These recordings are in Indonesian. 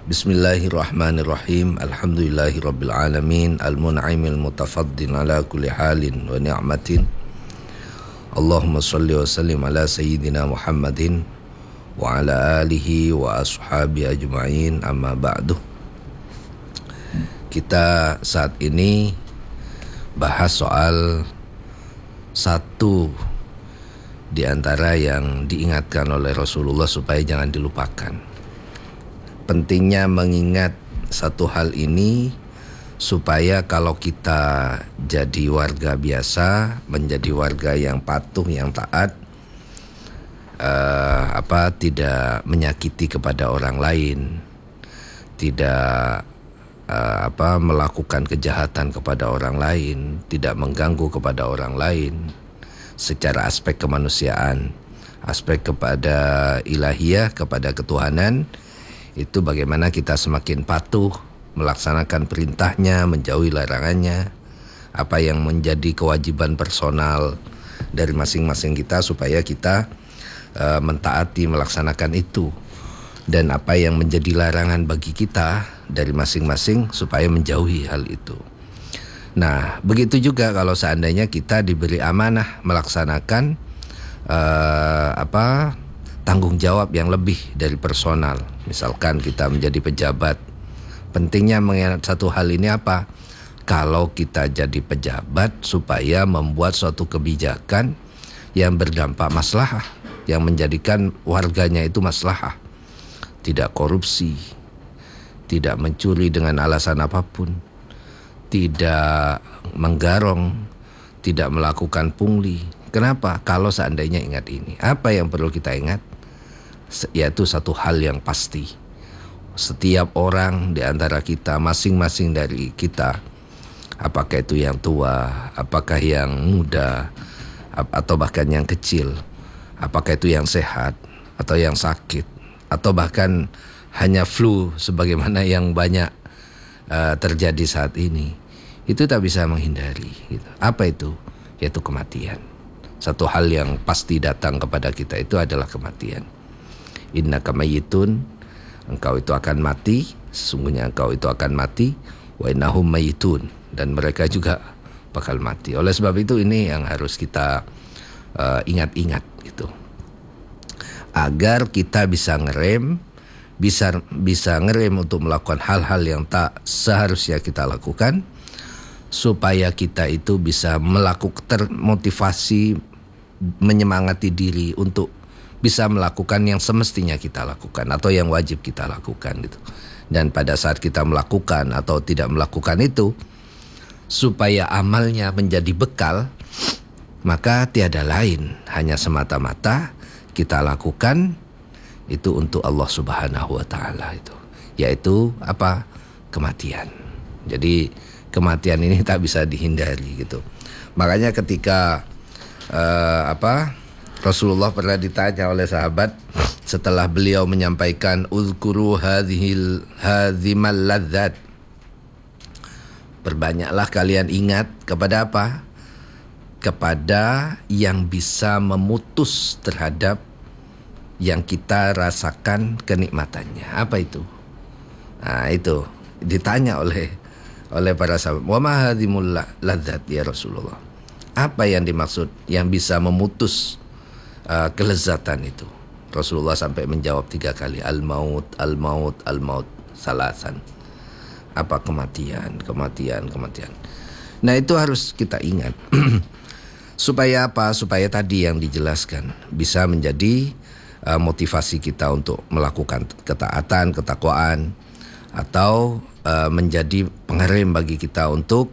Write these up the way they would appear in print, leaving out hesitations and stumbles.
Bismillahirrahmanirrahim. Alhamdulillahirabbil alamin, al-mun'imil mutafaddil ala kulli halin wa ni'matin. Allahumma shalli wa sallim ala sayyidina Muhammadin wa ala alihi wa ashabi ajma'in, amma ba'du. Kita saat ini bahas soal satu di antara yang diingatkan oleh Rasulullah supaya jangan dilupakan. Pentingnya mengingat satu hal ini supaya kalau kita jadi warga biasa, menjadi warga yang patuh, yang taat, tidak menyakiti kepada orang lain, tidak melakukan kejahatan kepada orang lain, tidak mengganggu kepada orang lain secara aspek kemanusiaan, aspek kepada ilahiyah, kepada ketuhanan. Itu bagaimana kita semakin patuh melaksanakan perintahnya, menjauhi larangannya, apa yang menjadi kewajiban personal dari masing-masing kita supaya kita mentaati melaksanakan itu, dan apa yang menjadi larangan bagi kita dari masing-masing supaya menjauhi hal itu. Nah, begitu juga kalau seandainya kita diberi amanah melaksanakan tanggung jawab yang lebih dari personal. Misalkan kita menjadi pejabat, pentingnya mengingat satu hal ini apa? Kalau kita jadi pejabat supaya membuat suatu kebijakan yang berdampak maslahah, yang menjadikan warganya itu maslahah, tidak korupsi, tidak mencuri dengan alasan apapun, tidak menggarong, tidak melakukan pungli. Kenapa? Kalau seandainya ingat ini, apa yang perlu kita ingat? Yaitu satu hal yang pasti. Setiap orang di antara kita, masing-masing dari kita, apakah itu yang tua, apakah yang muda, atau bahkan yang kecil, apakah itu yang sehat atau yang sakit, atau bahkan hanya flu sebagaimana yang banyak terjadi saat ini, itu tak bisa menghindari gitu. Apa itu? Yaitu kematian. Satu hal yang pasti datang kepada kita itu adalah kematian. Innaka mayyitun, engkau itu akan mati, sesungguhnya engkau itu akan mati, wa innahum mayyitun, dan mereka juga bakal mati. Oleh sebab itu ini yang harus kita ingat-ingat gitu. Agar kita bisa ngerem, bisa ngerem untuk melakukan hal-hal yang tak seharusnya kita lakukan, supaya kita itu bisa melakukan, termotivasi, menyemangati diri untuk bisa melakukan yang semestinya kita lakukan atau yang wajib kita lakukan gitu. Dan pada saat kita melakukan atau tidak melakukan itu, supaya amalnya menjadi bekal, maka tiada lain, hanya semata-mata kita lakukan itu untuk Allah Subhanahu wa Ta'ala, itu yaitu apa? Kematian. Jadi kematian ini tak bisa dihindari gitu. Makanya ketika Rasulullah pernah ditanya oleh sahabat setelah beliau menyampaikan uzkuru hadzimal ladzat, perbanyaklah kalian ingat kepada apa? Kepada yang bisa memutus terhadap yang kita rasakan kenikmatannya. Apa itu? Nah, itu ditanya oleh para sahabat. Wa ma hadzimul ladzat ya Rasulullah? Apa yang dimaksud yang bisa memutus kelezatan itu? Rasulullah sampai menjawab 3 kali, al-maut, al-maut, al-maut, salasan. Apa? Kematian. Nah, itu harus kita ingat. Supaya apa? Supaya tadi yang dijelaskan bisa menjadi motivasi kita untuk melakukan ketaatan, ketakwaan, atau menjadi pengerem bagi kita untuk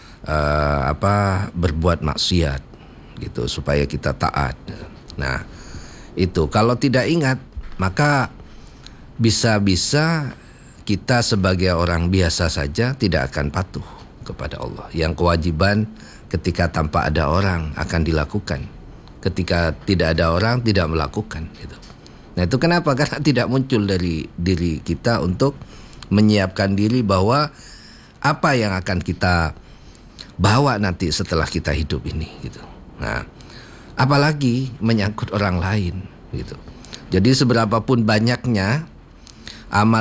berbuat maksiat gitu, supaya kita taat. Nah, itu kalau tidak ingat, maka bisa-bisa kita sebagai orang biasa saja tidak akan patuh kepada Allah. Yang kewajiban ketika tanpa ada orang akan dilakukan, ketika tidak ada orang tidak melakukan gitu. Nah, itu kenapa? Karena tidak muncul dari diri kita untuk menyiapkan diri bahwa apa yang akan kita bawa nanti setelah kita hidup ini gitu. Nah, apalagi menyangkut orang lain gitu. Jadi seberapapun banyaknya amal